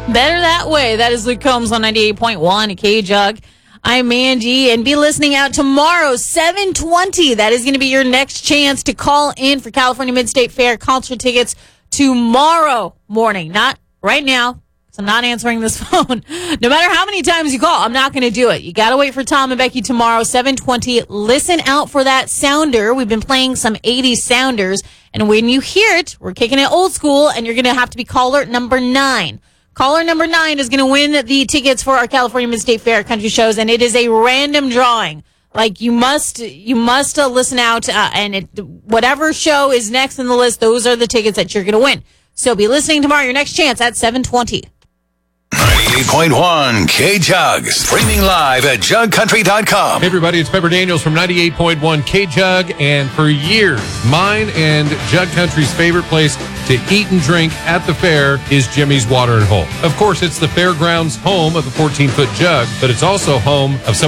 Better that way. That is Luke Combs on 98.1 K-Jug. I'm Angie, and be listening out tomorrow, 7:20. That is going to be your next chance to call in for California Mid-State Fair concert tickets tomorrow morning. Not right now, because I'm not answering this phone. No matter how many times you call, I'm not going to do it. You got to wait for Tom and Becky tomorrow, 7:20. Listen out for that sounder. We've been playing some 80s sounders, and when you hear it, we're kicking it old school, and you're going to have to be caller number 9. Caller number 9 is going to win the tickets for our California Mid-State Fair country shows, and it is a random drawing. Like, you must listen out, and whatever show is next in the list, those are the tickets that you're going to win. So be listening tomorrow. Your next chance at 7:20. 98.1 K-Jug, streaming live at jugcountry.com. Hey everybody, it's Pepper Daniels from 98.1 K-Jug, and for years, mine and Jug Country's favorite place to eat and drink at the fair is Jimmy's Water and Hole. Of course, it's the fairgrounds home of the 14-foot jug, but it's also home of some